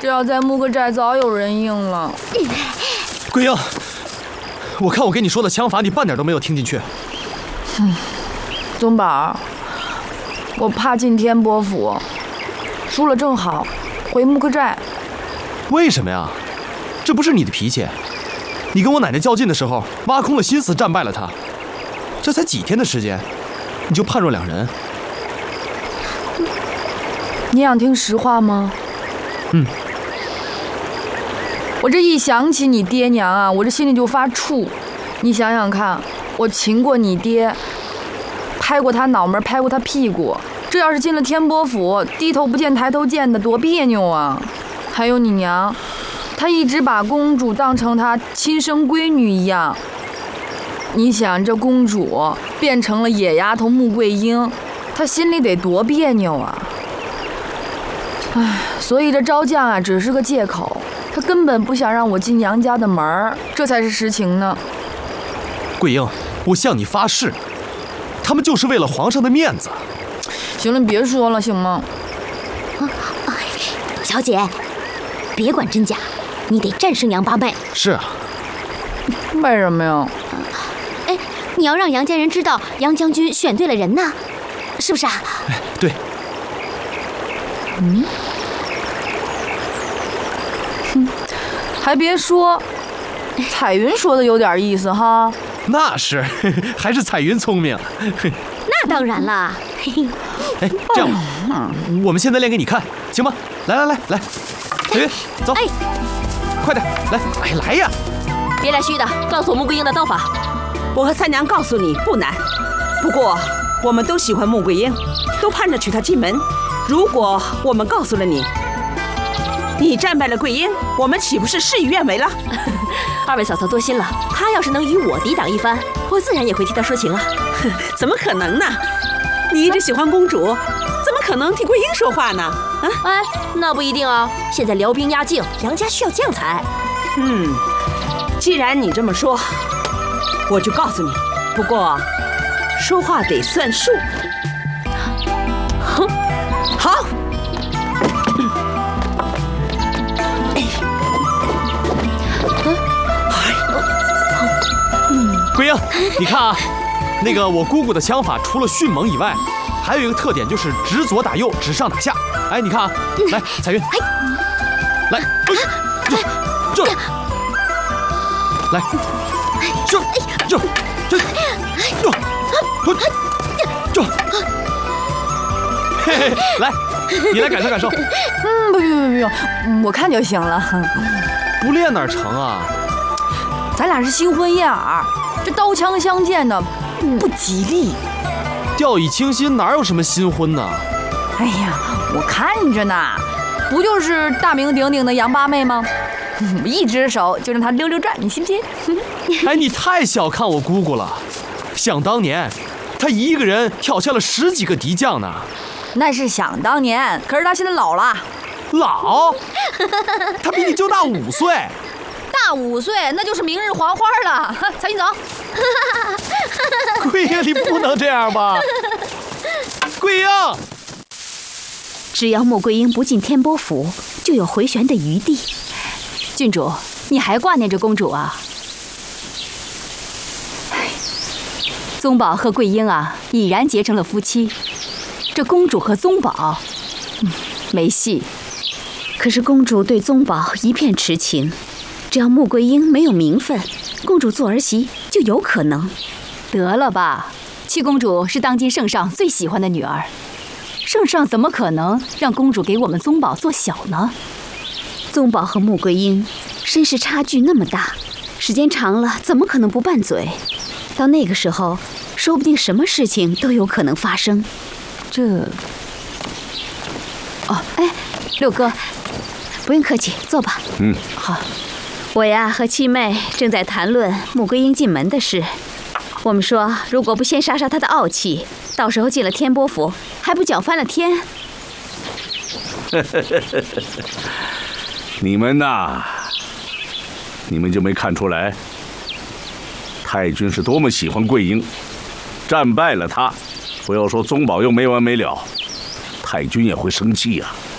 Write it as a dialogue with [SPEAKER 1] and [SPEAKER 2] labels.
[SPEAKER 1] 这要在木克寨，早有人应了。
[SPEAKER 2] 桂英，我看我给你说的枪法，你半点都没有听进去。
[SPEAKER 1] 宗宝，我怕进天波府，输了正好回木克寨。
[SPEAKER 2] 为什么呀？这不是你的脾气。你跟我奶奶较劲的时候，挖空了心思战败了她。这才几天的时间，你就判若两人。
[SPEAKER 1] 你想听实话吗？我这一想起你爹娘啊，我这心里就发怵。你想想看，我擒过你爹，拍过他脑门，拍过他屁股，这要是进了天波府，低头不见抬头见的，多别扭啊！还有你娘，她一直把公主当成她亲生闺女一样。你想，这公主变成了野丫头穆桂英，她心里得多别扭啊！唉，所以这招降啊，只是个借口，他根本不想让我进娘家的门儿，这才是实情呢。
[SPEAKER 2] 桂英，我向你发誓，他们就是为了皇上的面子。
[SPEAKER 1] 行了，你别说了，行吗？
[SPEAKER 3] 小姐，别管真假，你得战胜杨八妹。
[SPEAKER 2] 是啊。
[SPEAKER 1] 为什么呀？
[SPEAKER 3] 哎，你要让杨家人知道杨将军选对了人呢，是不是啊？
[SPEAKER 2] 哎，对。
[SPEAKER 1] 还别说，彩云说的有点意思哈。
[SPEAKER 2] 那是，还是彩云聪明。
[SPEAKER 3] 那当然了。
[SPEAKER 2] 哎，这样吧，我们现在练给你看，行吗？来，彩云，走。哎，快点，来，哎，来呀！
[SPEAKER 4] 别来虚的，告诉我穆桂英的刀法。
[SPEAKER 5] 我和三娘告诉你不难，不过我们都喜欢穆桂英，都盼着娶她进门。如果我们告诉了你，你战败了桂英，我们岂不是事与愿违了？
[SPEAKER 4] 二位嫂嫂多心了，她要是能与我抵挡一番，我自然也会替她说情啊。
[SPEAKER 5] 怎么可能呢？你一直喜欢公主，怎么可能替桂英说话呢？啊？
[SPEAKER 4] 哎，那不一定啊。现在辽兵压境，杨家需要将才。
[SPEAKER 5] 既然你这么说，我就告诉你。不过，说话得算数。好。
[SPEAKER 2] 桂英，你看啊，那个我姑姑的枪法除了迅猛以外，还有一个特点就是直左打右，直上打下。哎，你看啊，来，彩云，来，这，来，这，嘿嘿，来，你来感受感受。
[SPEAKER 1] 不用，我看就行了。
[SPEAKER 2] 不练哪成啊？
[SPEAKER 1] 咱俩是新婚燕尔，这刀枪相见的不吉利。
[SPEAKER 2] 掉以轻心，哪有什么新婚呢？
[SPEAKER 1] 哎呀，我看着呢，不就是大名鼎鼎的杨八妹吗？一只手就让她溜溜转，你信不信？
[SPEAKER 2] 哎，你太小看我姑姑了。想当年，她一个人挑下了10几个敌将呢。
[SPEAKER 1] 那是想当年，可是她现在老了。
[SPEAKER 2] 老？她比你就大5岁。
[SPEAKER 1] 大5岁，那就是明日黄花了。彩云走。
[SPEAKER 2] 桂英，你不能这样吧？桂英，
[SPEAKER 3] 只要穆桂英不进天波府，就有回旋的余地。
[SPEAKER 4] 郡主，你还挂念着公主啊？宗宝和桂英啊，已然结成了夫妻。这公主和宗宝，没戏。
[SPEAKER 3] 可是公主对宗宝一片痴情，只要穆桂英没有名分，公主做儿媳就有可能。
[SPEAKER 4] 得了吧，七公主是当今圣上最喜欢的女儿，圣上怎么可能让公主给我们宗宝做小呢？
[SPEAKER 3] 宗宝和穆桂英身世差距那么大，时间长了怎么可能不拌嘴？到那个时候，说不定什么事情都有可能发生。哎，六哥，不用客气，坐吧。
[SPEAKER 4] 好。
[SPEAKER 3] 我呀和七妹正在谈论穆桂英进门的事。我们说，如果不先杀杀她的傲气，到时候进了天波府，还不搅翻了天？
[SPEAKER 6] 你们呐，你们就没看出来，太君是多么喜欢桂英，战败了她，不要说宗保佑没完没了，太君也会生气呀。